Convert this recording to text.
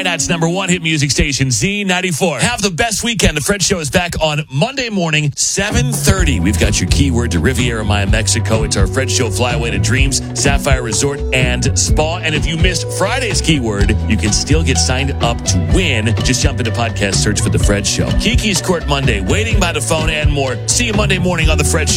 Minot's #1 hit music station, Z94. Have the best weekend. The Fred Show is back on Monday morning, 7:30. We've got your keyword to Riviera Maya, Mexico. It's our Fred Show Flyaway to Dreams, Sapphire Resort and Spa. And if you missed Friday's keyword, you can still get signed up to win. Just jump into podcast, search for The Fred Show. Kiki's Court Monday, waiting by the phone, and more. See you Monday morning on The Fred Show.